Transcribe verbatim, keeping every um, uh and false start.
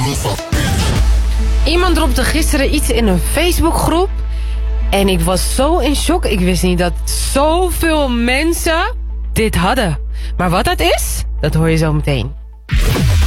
Iemand dropte gisteren iets in een Facebookgroep. En ik was zo in shock. Ik wist niet dat zoveel mensen dit hadden. Maar wat dat is, dat hoor je zo meteen.